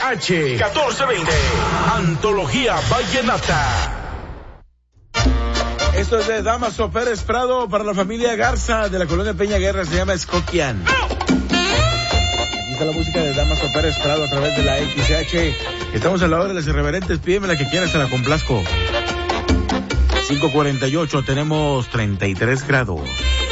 1420. Antología Vallenata. Esto es de Damaso Pérez Prado para la familia Garza de la colonia Peña Guerra, se llama Scotian. Aquí está la música de Damaso Pérez Prado a través de la XH. Estamos a la hora de las irreverentes, pídeme la que quieras, te la complazco. 5:48, tenemos 33 grados.